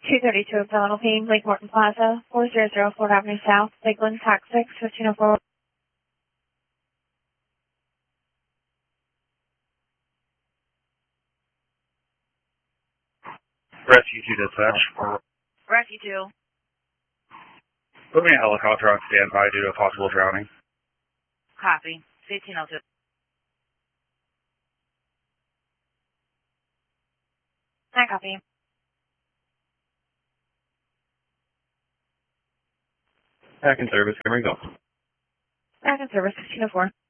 232 of Penelope, Lake Morton Plaza, 400 Ford Avenue South, Lakeland, Tax 6, 1504. Rescue 2 dispatch. Rescue 2. Put me a helicopter on standby due to a possible drowning. Copy. 1502. I copy. Back in service, here we go. Back in service, 1504.